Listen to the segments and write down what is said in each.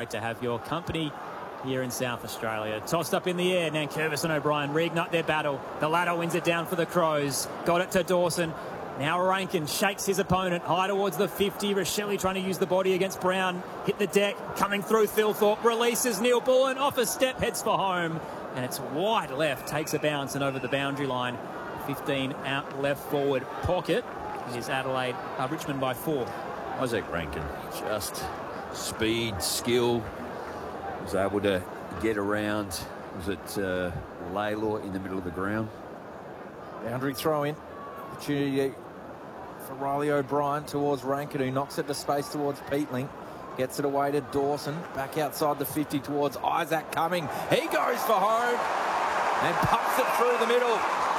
great to have your company here in South Australia. Tossed up in the air, Nankervis and O'Brien reignite their battle. The ladder wins it down for the Crows. Got it to Dawson. Now Rankin shakes his opponent high towards the 50. Rochelle trying to use the body against Brown. Hit the deck, coming through Thilthorpe. Releases Neil Bullen, off a step, heads for home. And it's wide left, takes a bounce and over the boundary line. 15 out left forward pocket. Is Adelaide, Richmond by 4. Isaac Rankin, just speed, skill. Was able to get around. Was it Laylaw in the middle of the ground? Boundary throw in. Opportunity for Riley O'Brien towards Rankin, who knocks it to space towards Peatling. Gets it away to Dawson. Back outside the 50 towards Isaac Cumming. He goes for home and pumps it through the middle.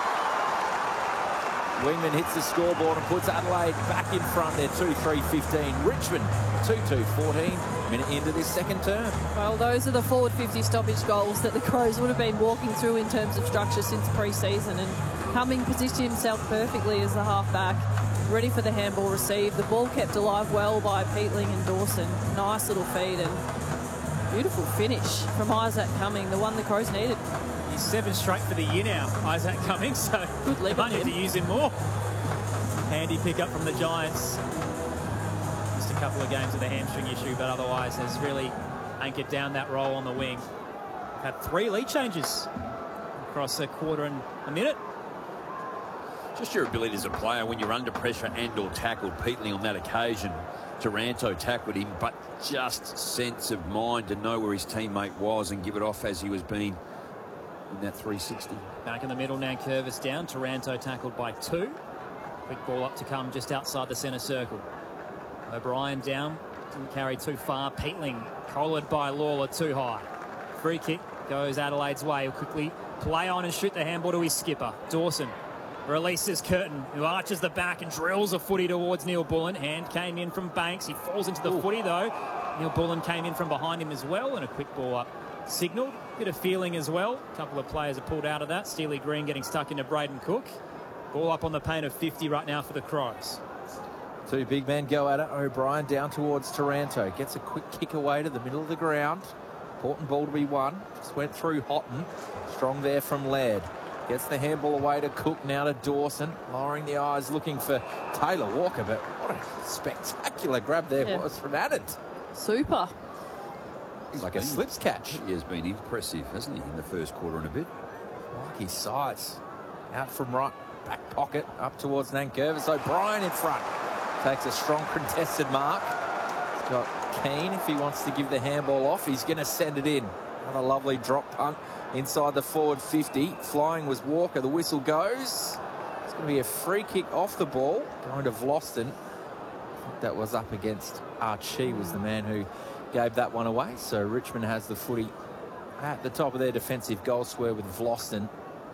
Wingman hits the scoreboard and puts Adelaide back in front there, 2-3-15. Richmond 2-2-14, minute into this second term. Well, those are the forward 50 stoppage goals that the Crows would have been walking through in terms of structure since pre-season, and Cumming positioned himself perfectly as the half-back, ready for the handball receive. The ball kept alive well by Peatling and Dawson. Nice little feed and beautiful finish from Isaac Cumming, the one the Crows needed. He's 7 straight for the year now, Isaac Cumming, so they might need to use him more. Handy pick-up from the Giants. Just a couple of games with a hamstring issue, but otherwise has really anchored down that role on the wing. Had 3 lead changes across a quarter and a minute. Just your ability as a player when you're under pressure and or tackled. Peatling on that occasion, Taranto tackled him, but just sense of mind to know where his teammate was and give it off as he was being in that 360. Back in the middle, Nankervis down. Taranto tackled by 2. Quick ball up to come just outside the centre circle. O'Brien down, didn't carry too far. Peatling collared by Lawler too high. Free kick goes Adelaide's way. He'll quickly play on and shoot the handball to his skipper. Dawson releases Curtin, who arches the back and drills a footy towards Neil Bullen. Hand came in from Banks. He falls into the footy though. Neil Bullen came in from behind him as well, and a quick ball up signalled. Bit of feeling as well. A couple of players are pulled out of that. Steely Green getting stuck into Braden Cook. Ball up on the paint of 50 right now for the Crows. 2 big men go at it. O'Brien down towards Taranto. Gets a quick kick away to the middle of the ground. Important ball to be won. Just went through Houghton. Strong there from Laird. Gets the handball away to Cook, now to Dawson. Lowering the eyes, looking for Taylor Walker. But what a spectacular grab there was from Adams. Super. It's like a slips catch. He has been impressive, hasn't he, in the first quarter and a bit? Like his size. Out from right back pocket, up towards Nankervis. O'Brien in front. Takes a strong contested mark. He's got Keane if he wants to give the handball off. He's going to send it in. Another lovely drop punt inside the forward 50. Flying was Walker. The whistle goes. It's going to be a free kick off the ball. Going to Vlosten. I think that was up against Archie, was the man who gave that one away. So Richmond has the footy at the top of their defensive goal square with Vlosten.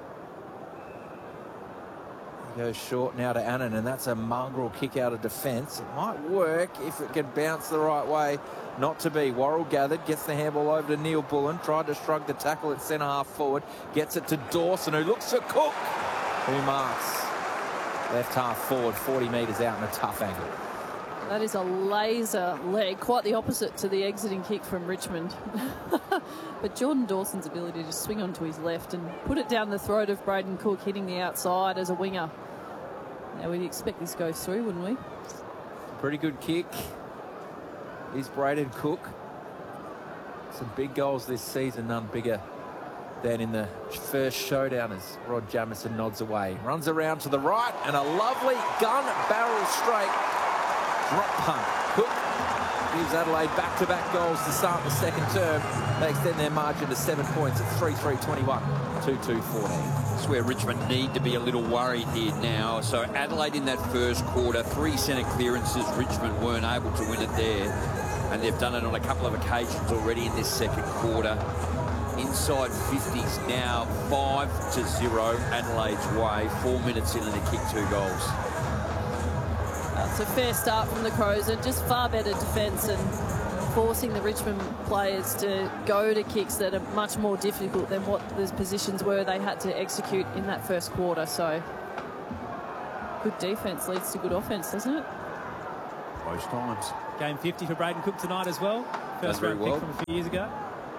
He goes short now to Annan, and that's a mongrel kick out of defence. It might work if it can bounce the right way. Not to be. Worrell gathered, gets the handball over to Neil Bullen, tried to shrug the tackle at centre half forward, gets it to Dawson, who looks for Cook, who marks left half forward, 40 metres out in a tough angle. That is a laser leg, quite the opposite to the exiting kick from Richmond. But Jordan Dawson's ability to swing onto his left and put it down the throat of Braden Cook, hitting the outside as a winger. Now we'd expect this goes through, wouldn't we? Pretty good kick. Is Braden Cook. Some big goals this season, none bigger than in the first showdown as Rod Jamieson nods away. Runs around to the right and a lovely gun barrel straight drop punt. Cook gives Adelaide back-to-back goals to start the second term. They extend their margin to 7 points at 3-3-21, 2-2-14. That's where Richmond need to be a little worried here now. So Adelaide in that first quarter, 3 centre clearances. Richmond weren't able to win it there. And they've done it on a couple of occasions already in this second quarter. Inside 50s now, 5-0 Adelaide's way. 4 minutes in and they kicked 2 goals. It's a fair start from the Crows, and just far better defence and forcing the Richmond players to go to kicks that are much more difficult than what the positions were they had to execute in that first quarter. So good defence leads to good offence, doesn't it? Most times. Game 50 for Braden Cook tonight as well. First very round well. pick from a few years ago.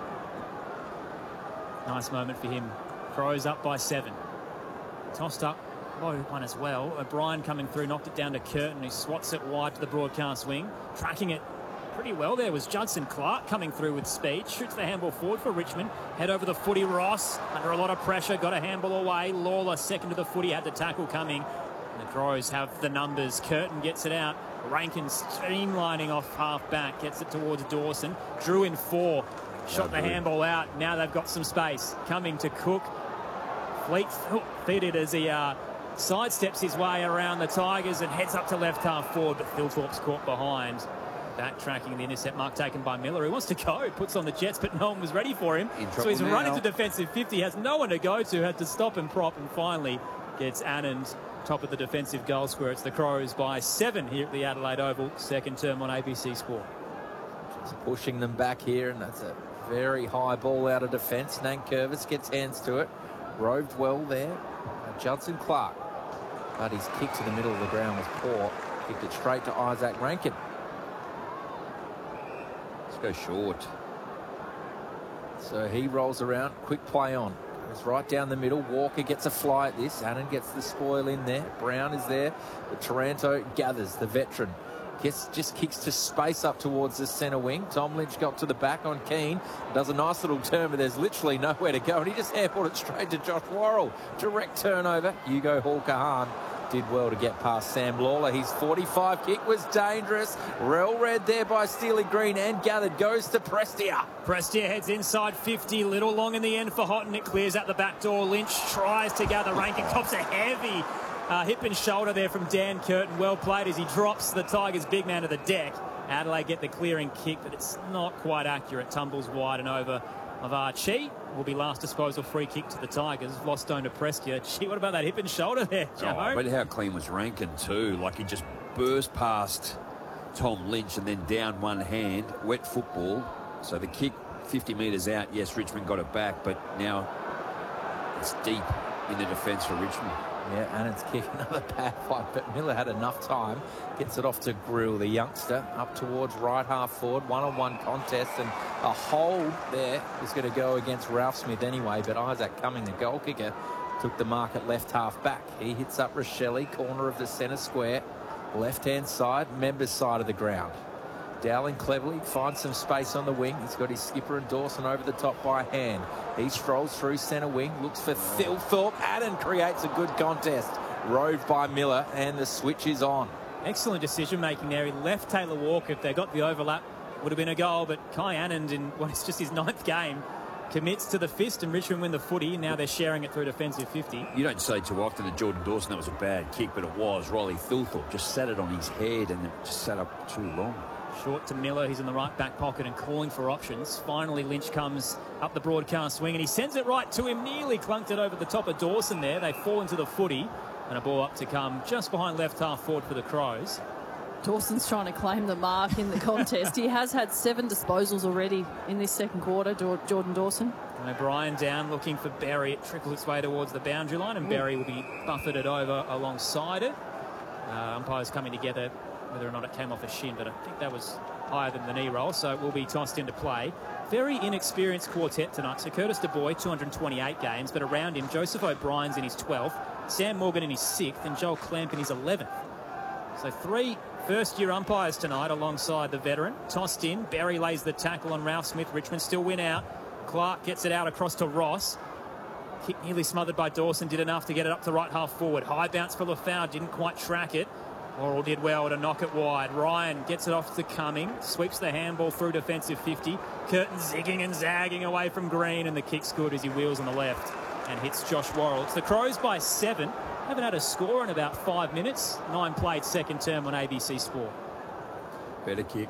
Nice moment for him. Crows up by 7. Tossed up low one as well. O'Brien coming through, knocked it down to Curtin, who swats it wide to the broadcast wing. Tracking it pretty well there was Judson Clark coming through with speed. Shoots the handball forward for Richmond. Head over the footy. Ross under a lot of pressure. Got a handball away. Lawler second to the footy. Had the tackle coming. And the Crows have the numbers. Curtin gets it out. Rankin streamlining off half back. Gets it towards Dawson. Drew in 4. Shot the handball out. Now they've got some space. Coming to Cook. Fleet-footed as he sidesteps his way around the Tigers and heads up to left half forward, but Thilthorpe's caught behind. Backtracking the intercept mark taken by Miller, who wants to go, puts on the Jets, but no one was ready for him. So he's run into defensive 50, has no one to go to, had to stop and prop, and finally gets Anand top of the defensive goal square. It's the Crows by 7 here at the Adelaide Oval, second term on ABC Sport. Just pushing them back here, and that's a very high ball out of defence. Nankervis gets hands to it. Roved well there. Judson Clark, but his kick to the middle of the ground was poor. Kicked it straight to Isaac Rankin. Let's go short. So he rolls around, quick play on. Goes right down the middle. Walker gets a fly at this. Annan gets the spoil in there. Brown is there. But Taranto gathers, the veteran. Just kicks to space up towards the centre wing. Tom Lynch got to the back on Keane. Does a nice little turn, but there's literally nowhere to go. And he just handballed it straight to Josh Worrell. Direct turnover. Hugo Hall-Kahan did well to get past Sam Lawler. His 45 kick was dangerous. Well read there by Steely Green and gathered. Goes to Prestia. Prestia heads inside 50. Little long in the end for Houghton. It clears out the back door. Lynch tries to gather. Rankin cops a heavy hip and shoulder there from Dan Curtin. Well played as he drops the Tigers' big man to the deck. Adelaide get the clearing kick, but it's not quite accurate. Tumbles wide and over of Archie. Will be last disposal free kick to the Tigers. Lost on to Prestia. Gee, what about that hip and shoulder there, Joe? But how clean was Rankin too? Like he just burst past Tom Lynch and then down one hand. Wet football. So the kick 50 metres out. Yes, Richmond got it back, but now it's deep in the defence for Richmond. Yeah, and it's kicking another bad one, but Miller had enough time. Gets it off to Grill, the youngster, up towards right half forward. One-on-one contest, and a hold there is going to go against Ralph Smith anyway, but Isaac Cumming, the goal kicker, took the mark at left half back. He hits up Rochelle, corner of the centre square, left-hand side, members side of the ground. Dowling cleverly finds some space on the wing. He's got his skipper and Dawson over the top by hand. He strolls through centre wing, looks for Thilthorpe. Adden creates a good contest. Roved by Miller, and the switch is on. Excellent decision making there. He left Taylor Walker. If they got the overlap, would have been a goal. But Kai Anand, in what is just his 9th game, commits to the fist, and Richmond win the footy. Now they're sharing it through defensive 50. You don't say too often to Jordan Dawson that was a bad kick, but it was. Riley Thilthorpe just sat it on his head and it just sat up too long. Short to Miller. He's in the right back pocket and calling for options. Finally, Lynch comes up the broadcast wing and he sends it right to him. Nearly clunked it over the top of Dawson there. They fall into the footy, and a ball up to come just behind left half forward for the Crows. Dawson's trying to claim the mark in the contest. He has had 7 disposals already in this second quarter, Jordan Dawson. And O'Brien down looking for Berry. It trickles its way towards the boundary line, and Berry will be buffeted over alongside it. Umpires coming together, whether or not it came off a shin, but I think that was higher than the knee roll, so it will be tossed into play. Very inexperienced quartet tonight. So Curtis Du Bois, 228 games, but around him, Joseph O'Brien's in his 12th, Sam Morgan in his 6th, and Joel Clamp in his 11th. So 3 first-year umpires tonight alongside the veteran. Tossed in. Berry lays the tackle on Ralph Smith. Richmond still win out. Clark gets it out across to Ross. Kick nearly smothered by Dawson. Did enough to get it up to right half forward. High bounce for Lafau. Didn't quite track it. Laurel did well to knock it wide. Ryan gets it off to Cumming. Sweeps the handball through defensive 50. Curtin zigging and zagging away from Green, and the kick's good as he wheels on the left and hits Josh Worrell. It's the Crows by 7. Haven't had a score in about 5 minutes. 9 played second term on ABC Sport. Better kick.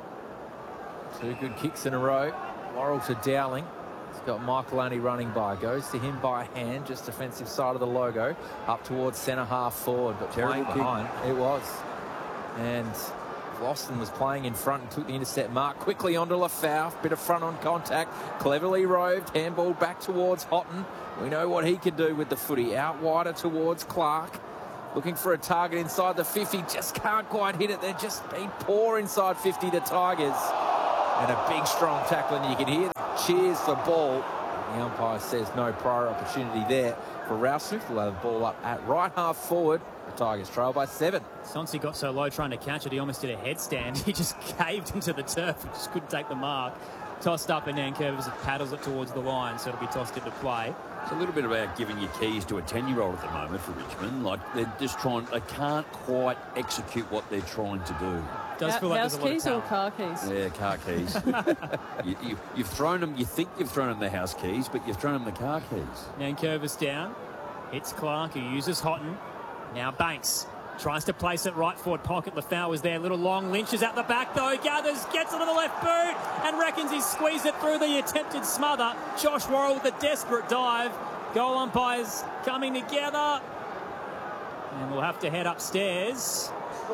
2 good kicks in a row. Worrell to Dowling. He's got Michael only running by. Goes to him by hand, just defensive side of the logo. Up towards centre half forward, but playing behind. It was. And Boston was playing in front and took the intercept mark. Quickly onto Lafau. Bit of front on contact. Cleverly roved. Handball back towards Houghton. We know what he can do with the footy. Out wider towards Clark. Looking for a target inside the 50. Just can't quite hit it. They're just been poor inside 50, the Tigers. And a big, strong tackle, and you can hear the cheers for ball. The umpire says no prior opportunity there for Ralston. They'll have the ball up at right half forward. The Tigers trail by 7. Sonsi got so low trying to catch it, he almost did a headstand. He just caved into the turf and just couldn't take the mark. Tossed up, and Nankervis paddles it towards the line, so it'll be tossed into play. It's a little bit about giving your keys to a 10-year-old at the moment for Richmond. Like, they're just trying, they can't quite execute what they're trying to do. Does feel like house there's a lot keys or car keys? Yeah, car keys. You've thrown them, you think you've thrown them the house keys, but you've thrown them the car keys. Nankervis down. Hits Clark, who uses Houghton. Now Banks tries to place it right forward pocket. Lafau was there. Little long. Lynch is at the back, though. Gathers, gets it to the left boot, and reckons he's squeezed it through the attempted smother. Josh Worrell with a desperate dive. Goal umpires coming together. And we'll have to head upstairs.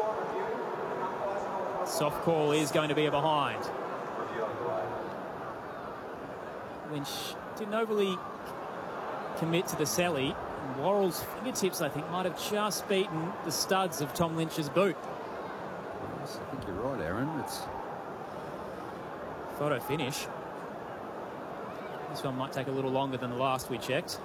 Soft call is going to be a behind. Lynch didn't overly commit to the celly. Worrell's fingertips, I think, might have just beaten the studs of Tom Lynch's boot. Yes, I think you're right, Aaron. It's Photo finish. This one might take a little longer than the last we checked.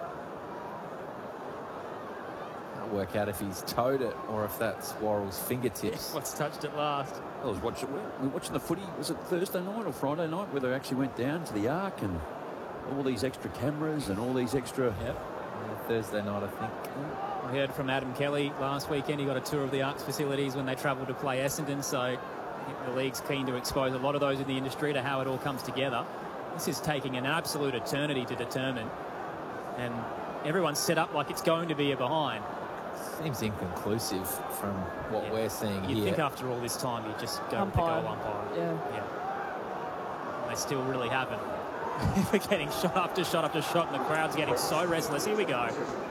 Can't work out if he's toed it or if that's Worrell's fingertips. What's touched it last? I was watching. We were watching the footy. Was it Thursday night or Friday night where they actually went down to the Arc and all these extra cameras and all these extra. Yep. Yeah, Thursday night, I think. We heard from Adam Kelly last weekend. He got a tour of the Arcs facilities when they travelled to play Essendon. So I think the league's keen to expose a lot of those in the industry to how it all comes together. This is taking an absolute eternity to determine, and everyone's set up like it's going to be a behind. Seems inconclusive from what we're seeing You'd here. think after all this time you'd just go Umpire. with the goal umpire. Yeah. They still really haven't. They're getting shot after shot after shot, and the crowd's getting so restless. Here we go.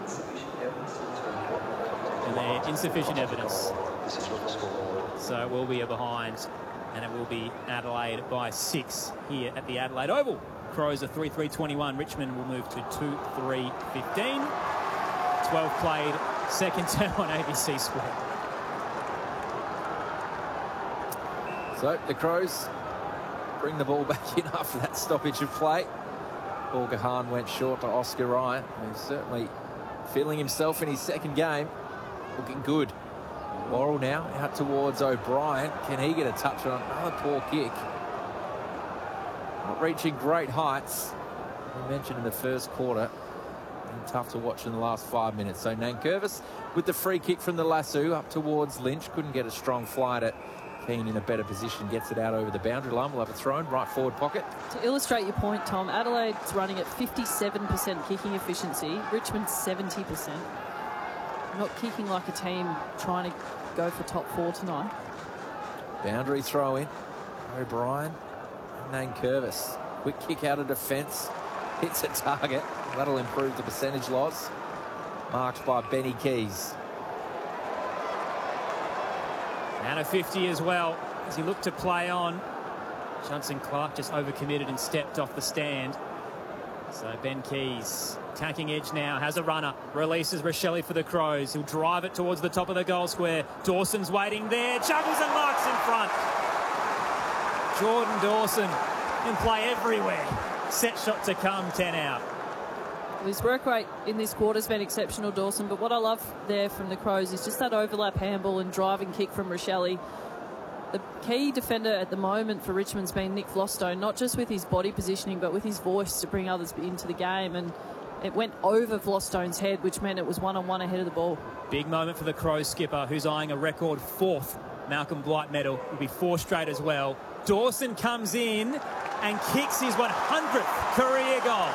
And they're insufficient evidence. So it will be a behind, and it will be Adelaide by 6 here at the Adelaide Oval. Crows are 3-3-21. Richmond will move to 2-3-15. 12 played, second term on ABC Sport. So the Crows bring the ball back in after that stoppage of play. Paul Gahan went short to Oscar Ryan, who's certainly feeling himself in his second game. Looking good. Worrell now out towards O'Brien. Can he get a touch on another poor kick? Not reaching great heights. I mentioned in the first quarter. Been tough to watch in the last 5 minutes. So Nankervis with the free kick from the lasso up towards Lynch. Couldn't get a strong fly at it. Keane in a better position, gets it out over the boundary line. We'll have it thrown right forward pocket. To illustrate your point, Tom, Adelaide's running at 57% kicking efficiency. Richmond's 70%. Not kicking like a team trying to go for top 4 tonight. Boundary throw in. O'Brien and Nankervis. Quick kick out of defence. Hits a target. That'll improve the percentage loss. Marked by Benny Keys. And a 50 as well as he looked to play on. Johnson Clark just overcommitted and stepped off the stand. So Ben Keys, attacking edge now, has a runner, releases Rochelle for the Crows. He'll drive it towards the top of the goal square. Dawson's waiting there, juggles and marks in front. Jordan Dawson in play everywhere. Set shot to come, 10 out. His work rate in this quarter has been exceptional, Dawson, but what I love there from the Crows is just that overlap handball and driving kick from Rochelle. The key defender at the moment for Richmond's been Nick Vlostone, not just with his body positioning, but with his voice to bring others into the game. And it went over Vlostone's head, which meant it was one-on-one ahead of the ball. Big moment for the Crows skipper, who's eyeing a record 4th Malcolm Blight medal. It'll be 4 straight as well. Dawson comes in and kicks his 100th career goal.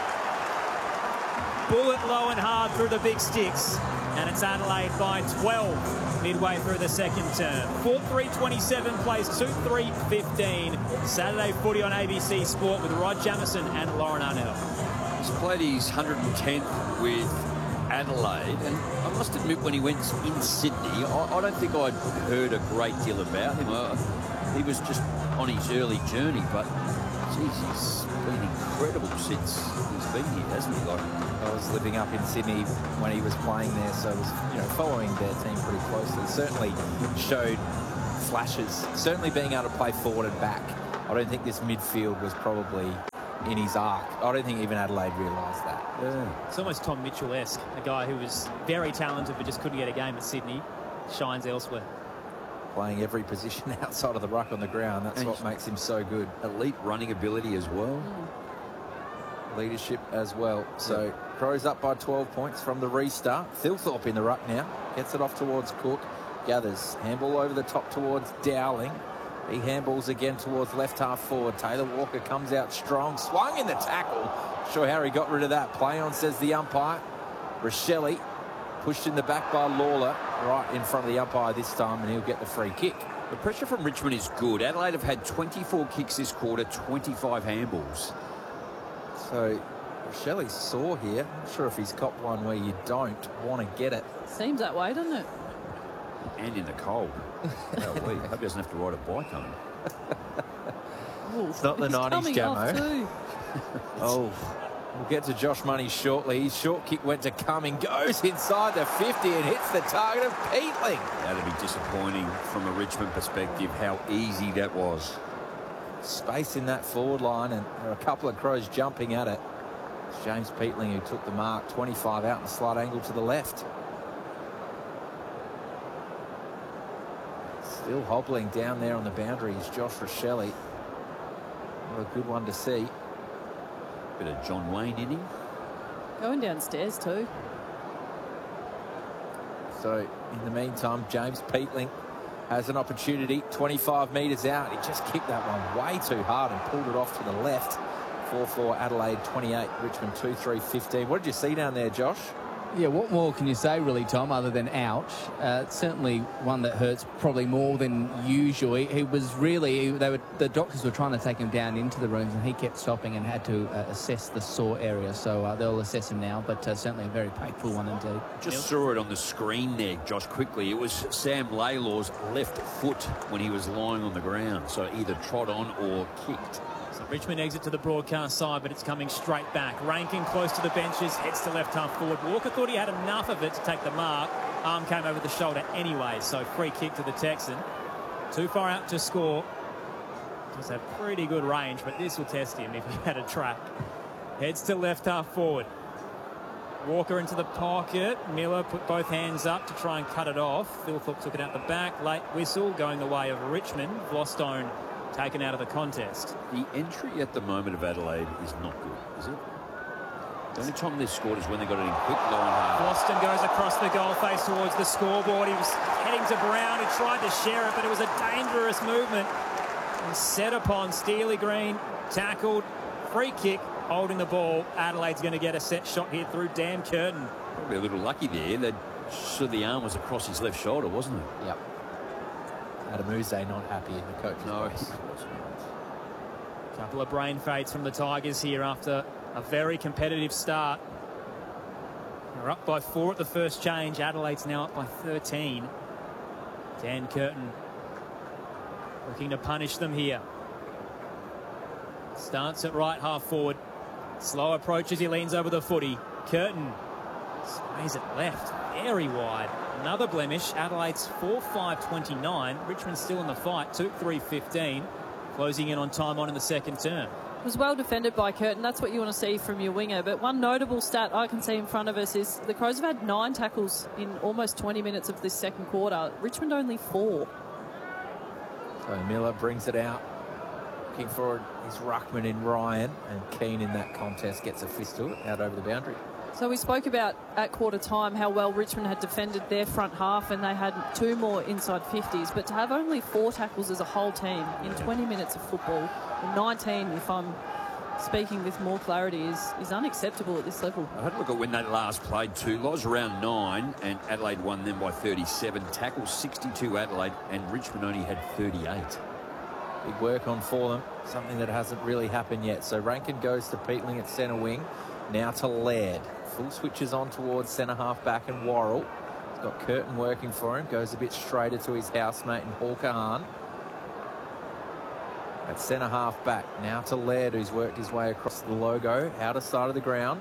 Bullet low and hard through the big sticks. And it's Adelaide by 12 midway through the second term. 4-3-27 plays 2-3-15. Saturday footy on ABC Sport with Rod Jamieson and Lauren Arnell. He's played his 110th with Adelaide, and I must admit when he went in Sydney, I don't think I'd heard a great deal about him. He was just on his early journey, but geez, he's been incredible since he's been here, hasn't he? Like, I was living up in Sydney when he was playing there, so I was, following their team pretty closely. Certainly showed flashes, certainly being able to play forward and back I don't think this midfield was probably in his arc. I don't think even Adelaide realised that. Yeah. It's almost Tom Mitchell-esque, a guy who was very talented but just couldn't get a game at Sydney. Shines elsewhere. Playing every position outside of the ruck on the ground. That's what makes him so good. Elite running ability as well. Leadership as well. So Crows up by 12 points from the restart. Thilthorpe in the ruck now. Gets it off towards Cook. Gathers. Handball over the top towards Dowling. He handballs again towards left half forward. Taylor Walker comes out strong. Swung in the tackle. Not sure how he got rid of that. Play on, says the umpire. Rochelle pushed in the back by Lawler. Right in front of the umpire this time, and he'll get the free kick. The pressure from Richmond is good. Adelaide have had 24 kicks this quarter, 25 handballs. So Rochelle's sore here. Not sure if he's copped one where you don't want to get it. Seems that way, doesn't it? And in the cold. I hope he doesn't have to ride a bike home. It's not the 90s, Gamo. Oh, we'll get to Josh Money shortly. His short kick went to Cumming, goes inside the 50 and hits the target of Peatling. That'd be disappointing from a Richmond perspective, how easy that was. Space in that forward line, and there are a couple of Crows jumping at it. It's James Peatling who took the mark, 25 out in the slight angle to the left. Still hobbling down there on the boundary is Josh Rochelle. What a good one to see. Bit of John Wayne in him. Going downstairs too. So in the meantime, James Peatling has an opportunity. 25 metres out. He just kicked that one way too hard and pulled it off to the left. 4-4 Adelaide 28, Richmond 2-3 15. What did you see down there, Josh? Yeah, what more can you say, really, Tom, other than ouch? Certainly one that hurts probably more than usual. He was really, the doctors were trying to take him down into the rooms, and he kept stopping and had to assess the sore area. So they'll assess him now, but certainly a very painful one indeed. Just saw it on the screen there, Josh, quickly. It was Sam Laylor's left foot when he was lying on the ground. So either trod on or kicked. So Richmond exit to the broadcast side, but it's coming straight back. Rankin close to the benches, heads to left half forward. Walker thought he had enough of it to take the mark. Arm came over the shoulder anyway, so free kick to the Texan. Too far out to score. Does have pretty good range, but this will test him if he had a track. Heads to left half forward. Walker into the pocket. Miller put both hands up to try and cut it off. Thilthorpe took it out the back. Late whistle going the way of Richmond. Vlostone taken out of the contest. The entry at the moment of Adelaide is not good, is it? The only time they've scored is when they got it in quick low and hard. Boston goes across the goal face towards the scoreboard. He was heading to Brown, who tried to share it, but it was a dangerous movement. And set upon Steely Green, tackled, free kick, holding the ball. Adelaide's going to get a set shot here through Dan Curtin. Probably a little lucky there. So the arm was across his left shoulder, wasn't it? Yep. Adamuse not happy in the coach's box. Couple of brain fades from the Tigers here after a very competitive start. They're up by 4 at the first change. Adelaide's now up by 13. Dan Curtin looking to punish them here. Starts at right half forward. Slow approach as he leans over the footy. Curtin sways it left. Very wide. Another blemish. Adelaide's 4-5-29. Richmond still in the fight. 2-3-15. Closing in on time on in the second term. It was well defended by Curtin. That's what you want to see from your winger. But one notable stat I can see in front of us is the Crows have had 9 tackles in almost 20 minutes of this second quarter. Richmond only 4. So Miller brings it out. Looking for his ruckman in Ryan. And Keane in that contest gets a fist to it out over the boundary. So we spoke about at quarter time how well Richmond had defended their front half, and they had 2 more inside 50s. But to have only 4 tackles as a whole team in 20 minutes of football, and 19, if I'm speaking with more clarity, is unacceptable at this level. I had a look at when they last played too. Loz around 9, and Adelaide won them by 37. Tackles 62 Adelaide, and Richmond only had 38. Big work on for them. Something that hasn't really happened yet. So Rankin goes to Peatling at centre wing. Now to Laird. Full switches on towards centre half back and Worrell. He's got Curtin working for him. Goes a bit straighter to his housemate in Hawker Hahn. At centre half back. Now to Laird, who's worked his way across the logo. Outer side of the ground.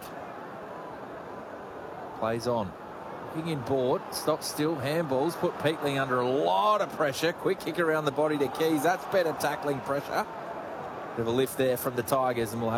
Plays on. Looking in board. Stops still. Handballs. Put Peatling under a lot of pressure. Quick kick around the body to Keys. That's better tackling pressure. Bit of a lift there from the Tigers, and we'll have